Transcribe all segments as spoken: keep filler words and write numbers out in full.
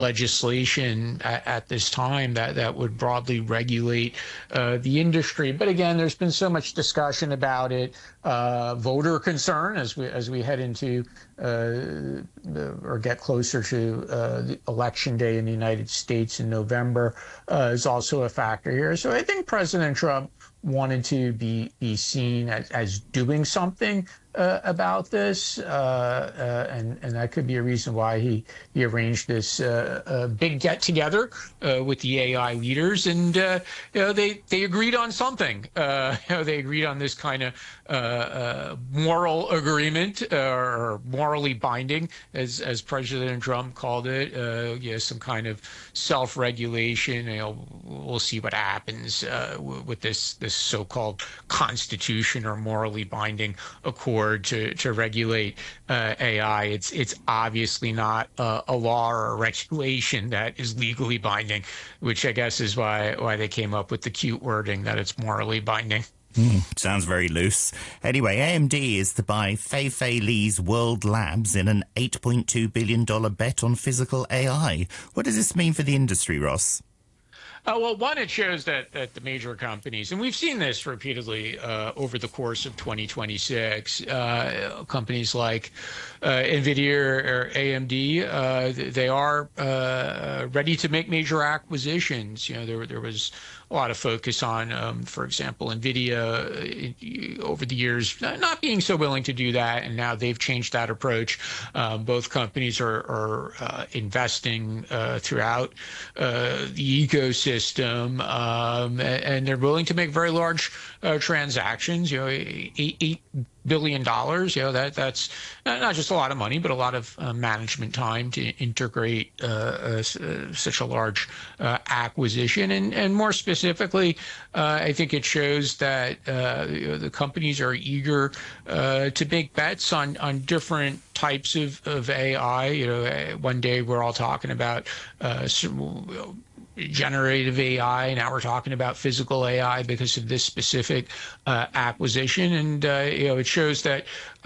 legislation at, at this time that, that would broadly regulate uh, the industry. But again, there's been so much discussion about it, uh, voter concern as we as we head into uh, or get closer to uh, the election day in the United States in November uh, is also a factor here. So I think President Trump wanted to be be seen as, as doing something uh, about this, uh, uh, and and that could be a reason why he he arranged this uh, uh, big get together uh, with the A I leaders, and uh, you know they they agreed on something. Uh, you know, they agreed on this kind of uh, uh, moral agreement, uh, or morally binding, as as President Trump called it. Uh, you know, some kind of self-regulation. You know, we'll see what happens uh, with this this so-called constitution or morally binding accord to to regulate uh, A I. It's it's obviously not uh, a law or a regulation that is legally binding, which I guess is why why they came up with the cute wording that it's morally binding. Mm, sounds very loose. Anyway, A M D is to buy Fei-Fei Li's World Labs in an eight point two billion dollars bet on physical A I. What does this mean for the industry, Ross? Uh, well, one, it shows that, that the major companies, and we've seen this repeatedly uh, over the course of twenty twenty-six, uh, companies like uh, NVIDIA or A M D, uh, they are uh, ready to make major acquisitions. You know, there there was a lot of focus on, um, for example, NVIDIA uh, over the years not being so willing to do that, and now they've changed that approach. Um, both companies are, are uh, investing uh, throughout uh, the ecosystem, um, and they're willing to make very large uh, transactions. You know, eight, eight billion dollars. You know, that that's not just a lot of money, but a lot of uh, management time to integrate uh, uh, such a large uh, acquisition. And and more specifically, uh, I think it shows that uh, you know, the companies are eager uh, to make bets on on different types of of A I. You know, one day we're all talking about Uh, generative A I. Now we're talking about physical A I because of this specific uh, acquisition, and uh, you know it shows that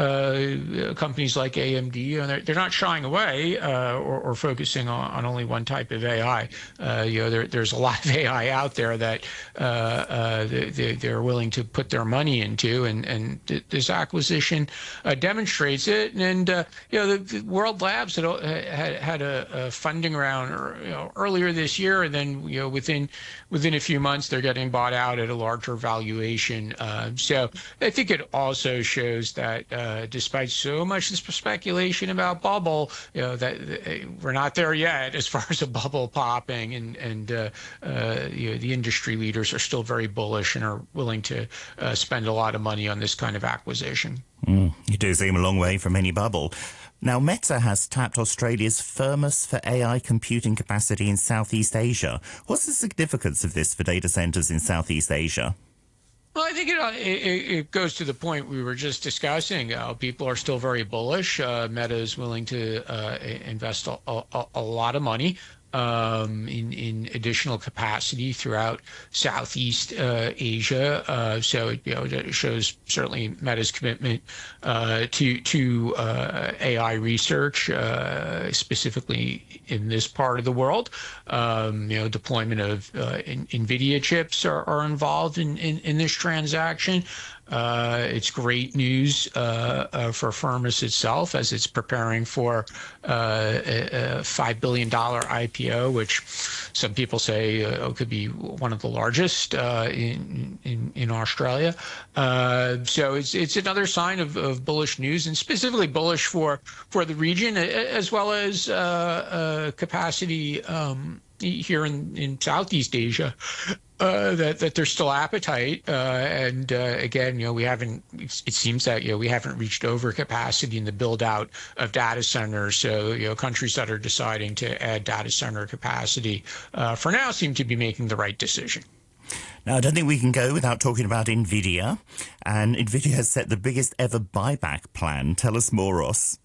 uh, companies like A M D, you know, they're, they're not shying away uh, or, or focusing on, on only one type of A I. Uh, you know, there, there's a lot of A I out there that uh, uh, they, they're willing to put their money into, and and th this acquisition uh, demonstrates it. And uh, you know, the, the World Labs had had, had a, a funding round, or, you know, earlier this year, and then you know within within a few months they're getting bought out at a larger valuation. Uh, so I think it also shows that uh, despite so much this speculation about bubble, you know that uh, we're not there yet as far as a bubble popping, and and uh, uh, you know, the industry leaders are still very bullish and are willing to uh, spend a lot of money on this kind of acquisition. Mm, you do seem a long way from any bubble. Now, Meta has tapped Australia's Firmus for A I computing capacity in Southeast Asia. What's the significance of this for data centers in Southeast Asia? Well, I think it, it, it goes to the point we were just discussing. Uh, people are still very bullish. Uh, Meta is willing to uh, invest a, a, a lot of money Um, in, in additional capacity throughout Southeast uh, Asia. Uh, so it, you know, it shows certainly Meta's commitment uh, to to uh, A I research, uh, specifically in this part of the world. Um, you know, deployment of uh, in, NVIDIA chips are, are involved in, in, in this transaction. Uh, it's great news uh, uh, for Firmus itself as it's preparing for uh, a, a five billion dollars I P O, which some people say uh, could be one of the largest uh, in, in in Australia. Uh, so it's it's another sign of, of bullish news, and specifically bullish for for the region, as well as uh, uh, capacity um, here in, in Southeast Asia. Uh, that that there's still appetite, uh, and uh, again, you know, we haven't. It seems that you know we haven't reached overcapacity in the build out of data centers. So you know, countries that are deciding to add data center capacity uh, for now seem to be making the right decision. Now, I don't think we can go without talking about NVIDIA, and NVIDIA has set the biggest ever buyback plan. Tell us more, Ross.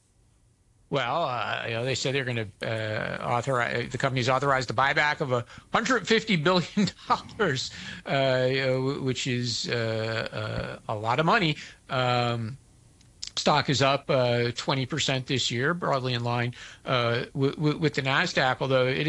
Well, uh, you know, they said they're going to uh, authorize, the company's authorized a buyback of one hundred fifty billion dollars, uh, you know, which is uh, uh, a lot of money. Um, Stock is up uh, twenty percent this year, broadly in line uh, w- w- with the NASDAQ, although it